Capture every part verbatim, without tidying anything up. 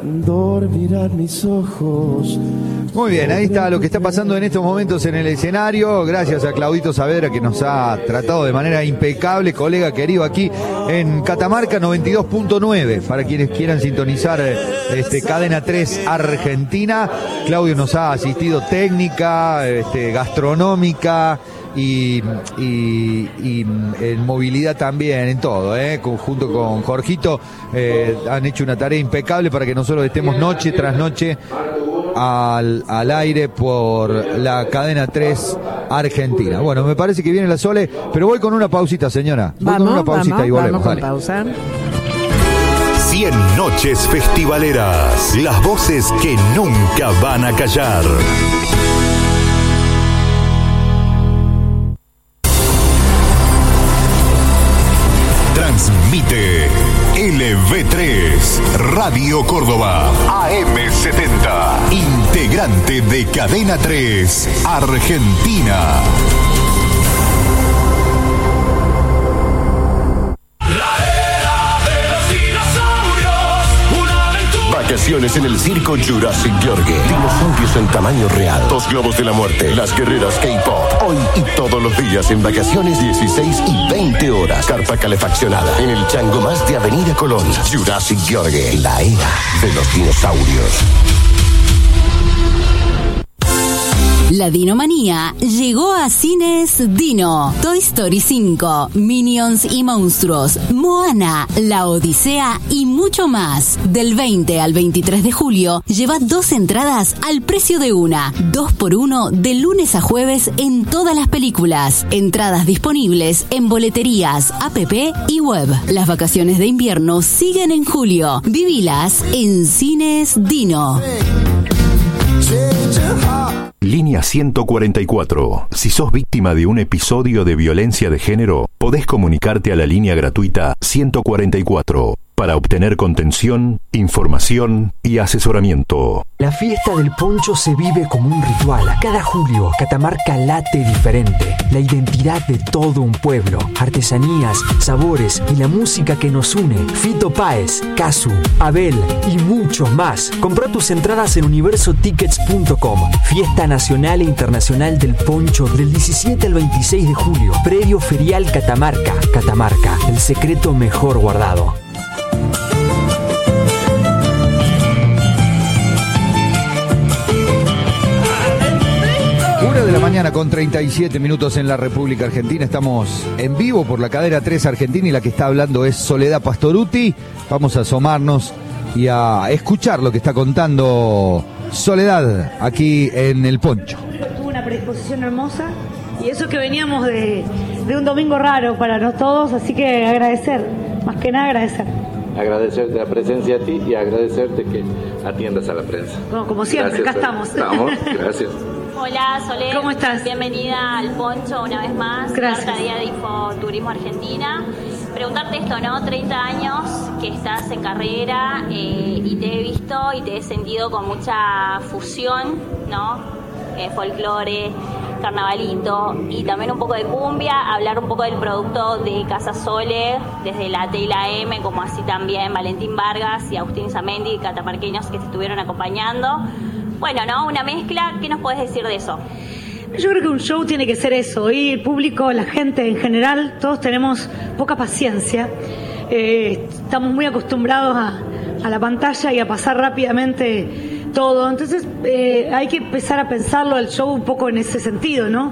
dormirán mis ojos. Muy bien, ahí está lo que está pasando en estos momentos en el escenario. Gracias a Claudito Saavedra, que nos ha tratado de manera impecable, colega querido aquí en Catamarca noventa y dos punto nueve, para quienes quieran sintonizar este, Cadena tres Argentina. Claudio nos ha asistido técnica, este, gastronómica y, y, y en movilidad también, en todo, ¿eh? Junto con Jorgito eh, han hecho una tarea impecable para que nosotros estemos noche tras noche Al, al aire por la Cadena tres Argentina. Bueno, me parece que viene la Sole, pero voy con una pausita, señora. Voy vamos, con una pausita vamos, y volvemos. Vamos con pausa. cien noches festivaleras. Las voces que nunca van a callar. Transmite L V tres, Radio Córdoba, A M setenta, integrante de Cadena tres, Argentina. Vacaciones en el circo Jurassic Yorgue. Dinosaurios en tamaño real. Dos globos de la muerte. Las guerreras K-pop. Hoy y todos los días en vacaciones, dieciséis y veinte horas. Carpa calefaccionada. En el chango más de Avenida Colón. Jurassic Yorgue. La era de los dinosaurios. La Dinomanía llegó a Cines Dino. Toy Story cinco, Minions y Monstruos, Moana, La Odisea y mucho más. Del veinte al veintitrés de julio, lleva dos entradas al precio de una. Dos por uno de lunes a jueves en todas las películas. Entradas disponibles en boleterías, app y web. Las vacaciones de invierno siguen en julio. Vivilas en Cines Dino. Línea ciento cuarenta y cuatro. Si sos víctima de un episodio de violencia de género, podés comunicarte a la línea gratuita ciento cuarenta y cuatro para obtener contención, información y asesoramiento. La fiesta del poncho se vive como un ritual. Cada julio, Catamarca late diferente. La identidad de todo un pueblo, artesanías, sabores y la música que nos une. Fito Páez, Casu, Abel y muchos más. Compra tus entradas en universo tickets punto com. Fiesta nacional e internacional del poncho del diecisiete al veintiséis de julio. Predio Ferial Catamarca. Catamarca, el secreto mejor guardado. De la mañana con treinta y siete minutos en la República Argentina. Estamos en vivo por la Cadena tres Argentina y la que está hablando es Soledad Pastorutti. Vamos a asomarnos y a escuchar lo que está contando Soledad aquí en El Poncho. Tuvo una predisposición hermosa y eso que veníamos de, de un domingo raro para nosotros todos, así que agradecer, más que nada agradecer. Agradecerte la presencia a ti y agradecerte que atiendas a la prensa. Bueno, como siempre, gracias, acá estamos. Estamos, gracias. Hola, Soledad. ¿Cómo estás? Bienvenida al Poncho una vez más. Gracias. Carta Día de Infoturismo Argentina. Preguntarte esto, ¿no? treinta años que estás en carrera eh, y te he visto y te he sentido con mucha fusión, ¿no? Eh, folclore, carnavalito y también un poco de cumbia. Hablar un poco del producto de Casa Sole, desde la T y la M, como así también Valentín Vargas y Agustín Zamendi, catamarqueños que te estuvieron acompañando. Bueno, ¿no? Una mezcla. ¿Qué nos puedes decir de eso? Yo creo que un show tiene que ser eso. Hoy el público, la gente en general, todos tenemos poca paciencia. Eh, estamos muy acostumbrados a, a la pantalla y a pasar rápidamente todo. Entonces eh, hay que empezar a pensarlo el show un poco en ese sentido, ¿no?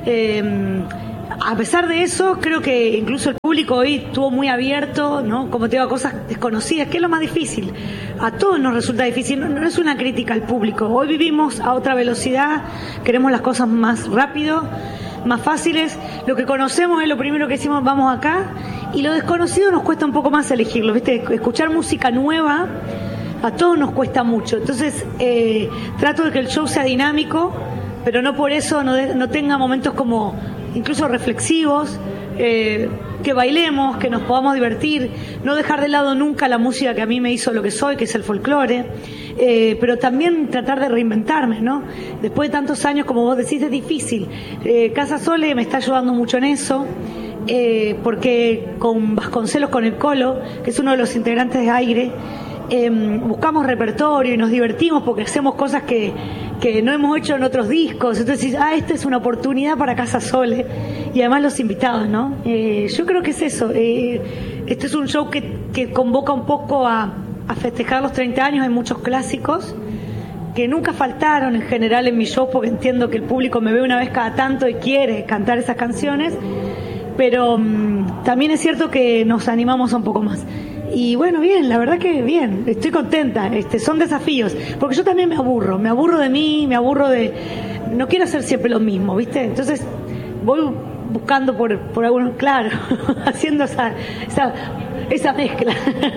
Eh, A pesar de eso, creo que incluso el público hoy estuvo muy abierto, ¿no? Como te digo, a cosas desconocidas, que es lo más difícil. A todos nos resulta difícil, no, no es una crítica al público. Hoy vivimos a otra velocidad, queremos las cosas más rápido, más fáciles. Lo que conocemos es lo primero que decimos, vamos acá, y lo desconocido nos cuesta un poco más elegirlo, ¿viste? Escuchar música nueva a todos nos cuesta mucho. Entonces, eh, trato de que el show sea dinámico, pero no por eso no, de, no tenga momentos como incluso reflexivos, eh, que bailemos, que nos podamos divertir, no dejar de lado nunca la música que a mí me hizo lo que soy, que es el folclore, eh, pero también tratar de reinventarme, ¿no? Después de tantos años, como vos decís, es difícil. Eh, Casa Sole me está ayudando mucho en eso, eh, porque con Vasconcelos, con el Colo, que es uno de los integrantes de Aire, eh, buscamos repertorio y nos divertimos porque hacemos cosas que, que no hemos hecho en otros discos. Entonces, ah, esta es una oportunidad para Casa Sole. Y además los invitados, ¿no? Eh, yo creo que es eso. Eh, este es un show que, que convoca un poco a, a festejar los treinta años. Hay muchos clásicos que nunca faltaron en general en mi show, porque entiendo que el público me ve una vez cada tanto y quiere cantar esas canciones, pero um, también es cierto que nos animamos un poco más. Y bueno, bien, la verdad que bien, estoy contenta. Este, son desafíos, porque yo también me aburro, me aburro de mí, me aburro de... No quiero hacer siempre lo mismo, ¿viste? Entonces voy buscando por, por algunos, claro, haciendo esa, esa, esa mezcla.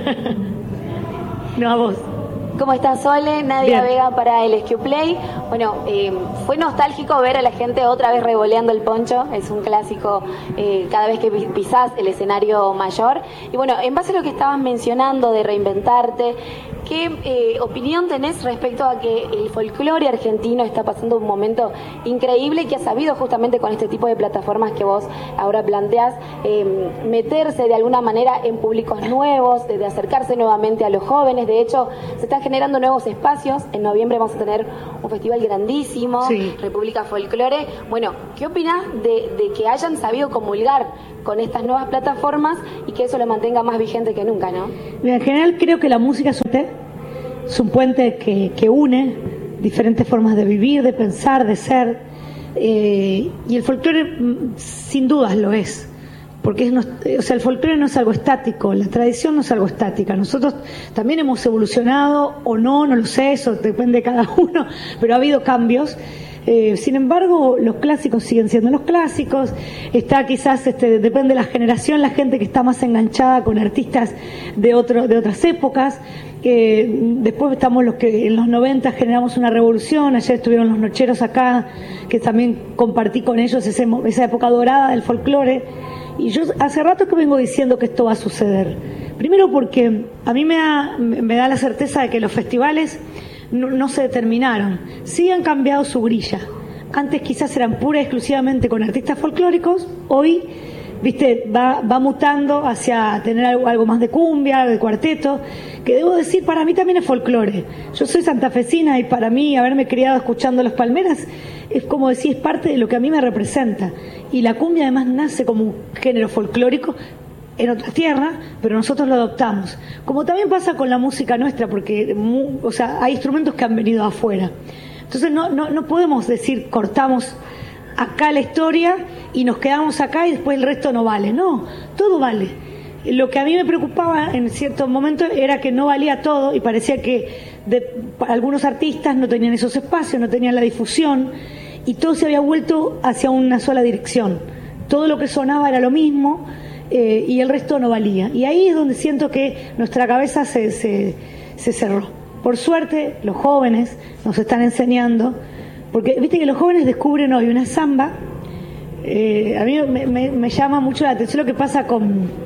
No, a vos. ¿Cómo estás, Sole? Nadia Bien. Vega para el S Q Play. Bueno, eh, fue nostálgico ver a la gente otra vez revoleando el poncho. Es un clásico eh, cada vez que pisás el escenario mayor. Y bueno, en base a lo que estabas mencionando de reinventarte, ¿qué eh, opinión tenés respecto a que el folclore argentino está pasando un momento increíble y que ha sabido justamente con este tipo de plataformas que vos ahora planteás eh, meterse de alguna manera en públicos nuevos, de, de acercarse nuevamente a los jóvenes? De hecho, se están generando nuevos espacios. En noviembre vamos a tener un festival grandísimo, sí. República Folclore. Bueno, ¿qué opinás de, de que hayan sabido comulgar con estas nuevas plataformas y que eso lo mantenga más vigente que nunca, ¿no? En general creo que la música es un puente, es un puente que, que une diferentes formas de vivir, de pensar, de ser, eh, y el folclore sin dudas lo es. Porque es, no, o sea, el folclore no es algo estático, la tradición no es algo estática. Nosotros también hemos evolucionado o no, no lo sé, eso depende de cada uno, pero ha habido cambios. Eh, sin embargo, los clásicos siguen siendo los clásicos. Está quizás, este, depende de la generación, la gente que está más enganchada con artistas de otro, de otras épocas. Eh, después estamos los que en los noventa generamos una revolución. Ayer estuvieron los Nocheros acá, que también compartí con ellos ese, esa época dorada del folclore. Y yo hace rato que vengo diciendo que esto va a suceder. Primero porque a mí me da, me da la certeza de que los festivales no, no se determinaron. Sí han cambiado su grilla. Antes quizás eran pura y exclusivamente con artistas folclóricos. Hoy, viste, va, va mutando hacia tener algo, algo más de cumbia, de cuarteto, que debo decir, para mí también es folclore. Yo soy santafesina y para mí haberme criado escuchando Los Palmeras es como decir, es parte de lo que a mí me representa. Y la cumbia además nace como un género folclórico en otras tierras, pero nosotros lo adoptamos. Como también pasa con la música nuestra, porque o sea, hay instrumentos que han venido afuera. Entonces no, no, no podemos decir, cortamos acá la historia y nos quedamos acá y después el resto no vale. No, todo vale. Lo que a mí me preocupaba en ciertos momentos era que no valía todo y parecía que de, algunos artistas no tenían esos espacios, no tenían la difusión y todo se había vuelto hacia una sola dirección. Todo lo que sonaba era lo mismo eh, y el resto no valía. Y ahí es donde siento que nuestra cabeza se, se, se cerró. Por suerte, los jóvenes nos están enseñando, porque viste que los jóvenes descubren hoy una samba. Eh, a mí me, me, me llama mucho la atención lo que pasa con...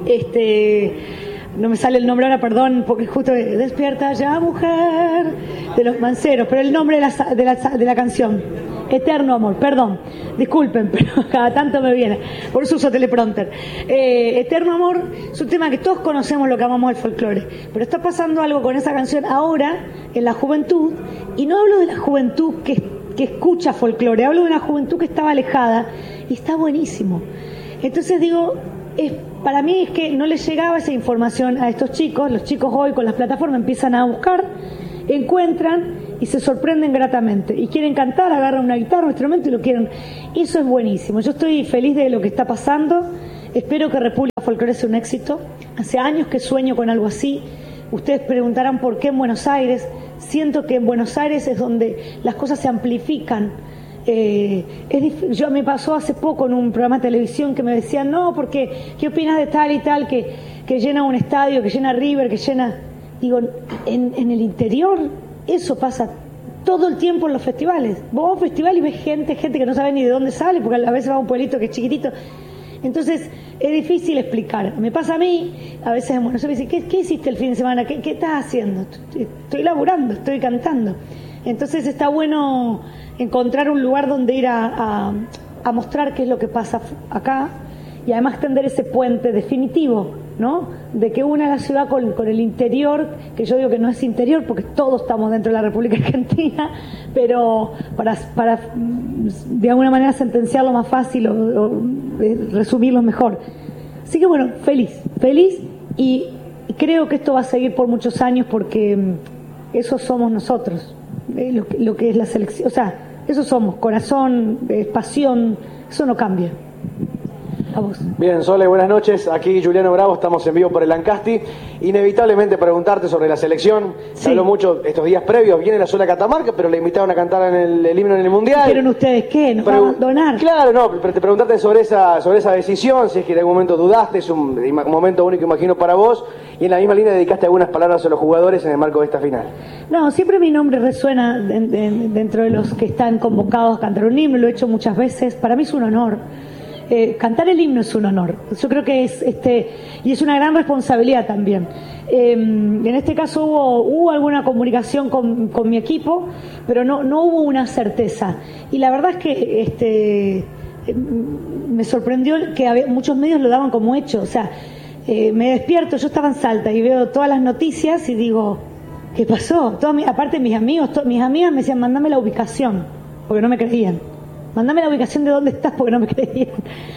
este no me sale el nombre ahora, perdón, porque justo Despierta ya mujer, de los Manceros, pero el nombre de la, de la, de la canción, Eterno Amor, perdón, disculpen, pero cada tanto me viene, por eso uso teleprompter. eh, Eterno Amor es un tema que todos conocemos, lo que amamos el folclore, pero está pasando algo con esa canción ahora en la juventud, y no hablo de la juventud que, que escucha folclore, hablo de una juventud que estaba alejada, y está buenísimo. Entonces digo, es, para mí es que no les llegaba esa información a estos chicos. Los chicos hoy con las plataformas empiezan a buscar, encuentran y se sorprenden gratamente y quieren cantar, agarran una guitarra, un instrumento y lo quieren. Eso es buenísimo. Yo estoy feliz de lo que está pasando. Espero que República Folclore sea un éxito. Hace años que sueño con algo así. Ustedes preguntarán por qué en Buenos Aires. Siento que en Buenos Aires es donde las cosas se amplifican. Eh, es dif- yo me pasó hace poco en un programa de televisión que me decían, no, porque ¿qué opinas de tal y tal que, que llena un estadio, que llena River, que llena... Digo, en, en el interior eso pasa todo el tiempo en los festivales. Vos vas a un festival y ves gente, gente que no sabe ni de dónde sale, porque a veces va a un pueblito que es chiquitito. Entonces es difícil explicar. Me pasa a mí, a veces en Buenos Aires me dicen, ¿qué, ¿qué hiciste el fin de semana? ¿Qué, qué estás haciendo? Estoy, estoy laburando, estoy cantando. Entonces está bueno encontrar un lugar donde ir a, a, a mostrar qué es lo que pasa acá y además tender ese puente definitivo ¿no? De que una la ciudad con, con el interior, que yo digo que no es interior porque todos estamos dentro de la República Argentina, pero para, para de alguna manera sentenciarlo más fácil o, o resumirlo mejor. Así que bueno, feliz, feliz y creo que esto va a seguir por muchos años porque eso somos nosotros, eh, lo, lo que es la selección, o sea, eso somos, corazón, eh, pasión, eso no cambia. A vos. Bien, Sole, buenas noches. Aquí Juliano Bravo, estamos en vivo por el Ancasti. Inevitablemente preguntarte sobre la selección. Sí. Se habló mucho estos días previos. Viene la Sole Catamarca, pero le invitaron a cantar en el, el himno en el Mundial. ¿Quieren ustedes qué? ¿Nos Pregu- va a abandonar? Claro, no, pero te preguntarte sobre esa, sobre esa decisión, si es que en algún momento dudaste, es un, un momento único, imagino, para vos. Y en la misma línea dedicaste algunas palabras a los jugadores en el marco de esta final. No, siempre mi nombre resuena de, de, dentro de los que están convocados a cantar un himno. Lo he hecho muchas veces. Para mí es un honor. Eh, cantar el himno es un honor. Yo creo que es este y es una gran responsabilidad también. Eh, en este caso hubo, hubo alguna comunicación con, con mi equipo, pero no, no hubo una certeza. Y la verdad es que este eh, me sorprendió que había, muchos medios lo daban como hecho. O sea, eh, me despierto, yo estaba en Salta y veo todas las noticias y digo, ¿qué pasó? Todas mis, aparte mis amigos, to, mis amigas me decían, mándame la ubicación, porque no me creían. Mándame la ubicación de dónde estás porque no me creían.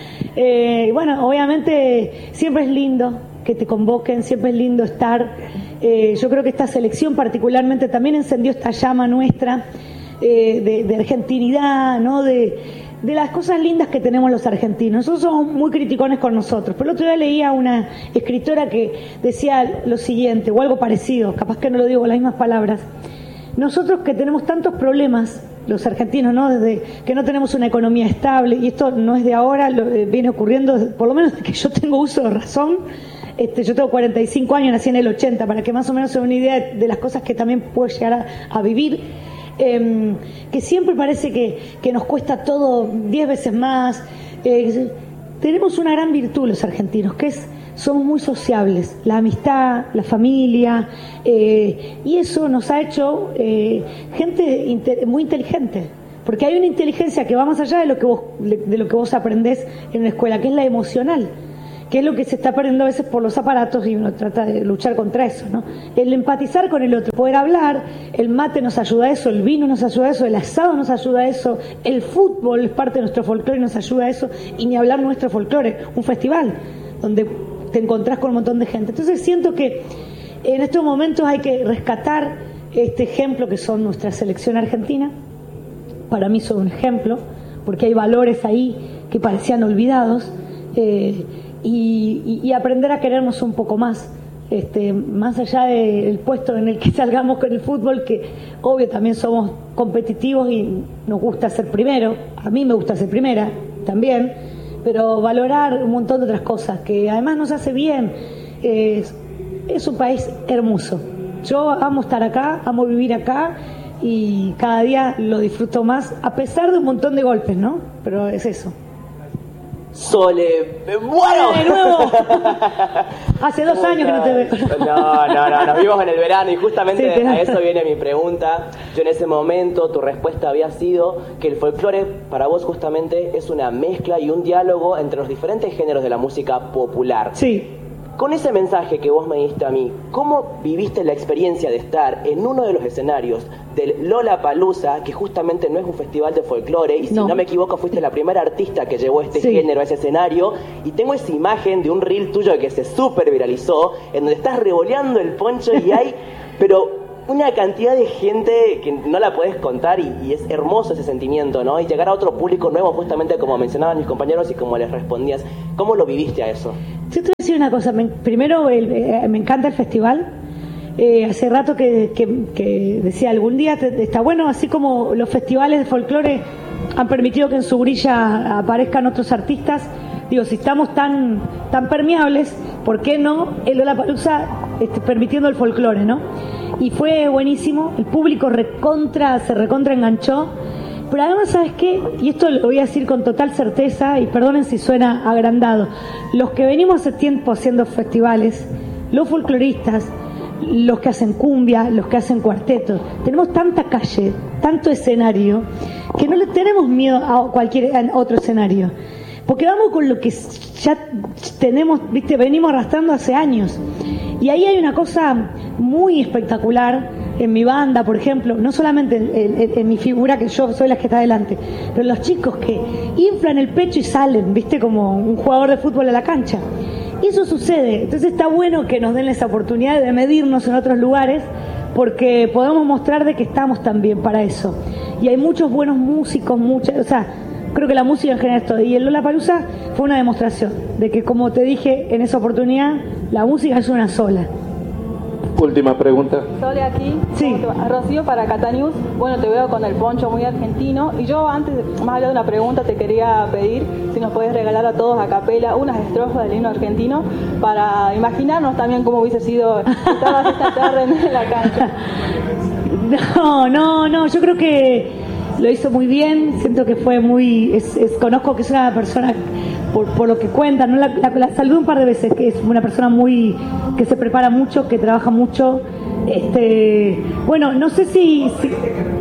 Eh, bueno, obviamente siempre es lindo que te convoquen, siempre es lindo estar. Eh, yo creo que esta selección particularmente también encendió esta llama nuestra eh, de, de argentinidad, ¿no? De, de las cosas lindas que tenemos los argentinos. Nosotros somos muy criticones con nosotros. Pero el otro día leía una escritora que decía lo siguiente, o algo parecido, capaz que no lo digo con las mismas palabras. Nosotros que tenemos tantos problemas, los argentinos, ¿no? Desde que no tenemos una economía estable, y esto no es de ahora, lo, eh, viene ocurriendo, por lo menos desde que yo tengo uso de razón. Este, yo tengo cuarenta y cinco años, nací en el ochenta, para que más o menos se den una idea de, de las cosas que también puedo llegar a, a vivir. Eh, que siempre parece que, que nos cuesta todo diez veces más. Eh, tenemos una gran virtud los argentinos, que es somos muy sociables, la amistad, la familia, eh, y eso nos ha hecho eh, gente inter- muy inteligente, porque hay una inteligencia que va más allá de lo que vos de lo que vos aprendés en la escuela, que es la emocional, que es lo que se está perdiendo a veces por los aparatos y uno trata de luchar contra eso, ¿no? El empatizar con el otro, poder hablar, el mate nos ayuda a eso, el vino nos ayuda a eso, el asado nos ayuda a eso, el fútbol es parte de nuestro folclore y nos ayuda a eso, y ni hablar nuestro folclore, un festival donde te encontrás con un montón de gente. Entonces siento que en estos momentos hay que rescatar este ejemplo que son nuestra selección argentina. Para mí son un ejemplo, porque hay valores ahí que parecían olvidados, eh, y, y, y aprender a querernos un poco más, este, más allá del puesto en el que salgamos con el fútbol, que obvio también somos competitivos y nos gusta ser primero. A mí me gusta ser primera también, pero valorar un montón de otras cosas que además nos hace bien. Eh, es un país hermoso. Yo amo estar acá, amo vivir acá y cada día lo disfruto más, a pesar de un montón de golpes, ¿no? Pero es eso. Sole, bueno, de nuevo. Hace dos años que no te veo. No, no, no, nos vimos en el verano y justamente sí, a eso viene mi pregunta. Yo en ese momento, tu respuesta había sido que el folclore para vos justamente es una mezcla y un diálogo entre los diferentes géneros de la música popular. Sí. Con ese mensaje que vos me diste a mí, ¿cómo viviste la experiencia de estar en uno de los escenarios del Lollapalooza, que justamente no es un festival de folclore, y si no, no me equivoco fuiste la primera artista que llevó este sí. género a ese escenario, y tengo esa imagen de un reel tuyo que se súper viralizó, en donde estás revoleando el poncho y hay, pero una cantidad de gente que no la podés contar, y, y es hermoso ese sentimiento, ¿no? Y llegar a otro público nuevo, justamente como mencionaban mis compañeros y como les respondías. ¿Cómo lo viviste a eso? Yo te voy a decir una cosa. Me, primero, el, eh, me encanta el festival. Eh, hace rato que, que, que decía, algún día te, está bueno, así como los festivales de folclore han permitido que en su grilla aparezcan otros artistas. Digo, si estamos tan tan permeables, ¿por qué no el Lollapalooza este, permitiendo el folclore, ¿no? Y fue buenísimo, el público recontra, se recontra enganchó, pero además, ¿sabes qué? Y esto lo voy a decir con total certeza, y perdonen si suena agrandado, los que venimos hace tiempo haciendo festivales, los folcloristas, los que hacen cumbia, los que hacen cuartetos, tenemos tanta calle, tanto escenario, que no le tenemos miedo a cualquier a otro escenario. porque vamos con lo que ya tenemos, viste, venimos arrastrando hace años. Y ahí hay una cosa muy espectacular en mi banda, por ejemplo, no solamente en, en, en mi figura, que yo soy la que está adelante, pero los chicos que inflan el pecho y salen, viste, como un jugador de fútbol a la cancha. Y eso sucede. Entonces está bueno que nos den esa oportunidad de medirnos en otros lugares, porque podemos mostrar de que estamos también para eso. Y hay muchos buenos músicos, muchas, o sea, creo que la música en general es todo. Y el Lollapalooza fue una demostración de que, como te dije en esa oportunidad, la música es una sola. Última pregunta. Sole aquí. Sí. Rocío para Catanews. Bueno, te veo con el poncho muy argentino. Y yo antes, más allá de una pregunta, te quería pedir si nos podés regalar a todos a capela unas estrofas del himno argentino para imaginarnos también cómo hubiese sido estar esta tarde en la cancha. No, no, no. Yo creo que lo hizo muy bien. Siento que fue muy... Es, es, conozco que es una persona... Por, por lo que cuentan, ¿no? la, la, la saludé un par de veces, que es una persona muy que se prepara mucho, que trabaja mucho. Este, bueno, no sé si, si...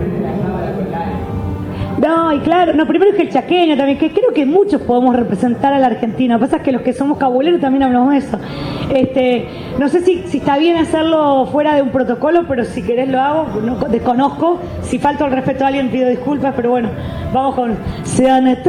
No, y claro, no, primero es que el chaqueño también, que creo que muchos podemos representar a la Argentina. Lo que pasa es que los que somos cabuleros también hablamos de eso. Este, no sé si, si está bien hacerlo fuera de un protocolo, pero si querés lo hago, no, desconozco. Si falto el respeto a alguien pido disculpas, pero bueno, vamos con... Sean